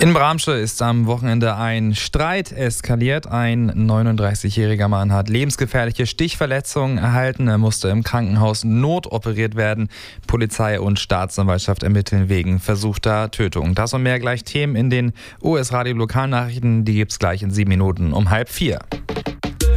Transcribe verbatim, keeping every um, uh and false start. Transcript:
In Bramsche ist am Wochenende ein Streit eskaliert. Ein neununddreißigjähriger Mann hat lebensgefährliche Stichverletzungen erhalten. Er musste im Krankenhaus notoperiert werden. Polizei und Staatsanwaltschaft ermitteln wegen versuchter Tötung. Das und mehr gleich Themen in den O S-Radio Lokalnachrichten. Die gibt's gleich in sieben Minuten um halb vier.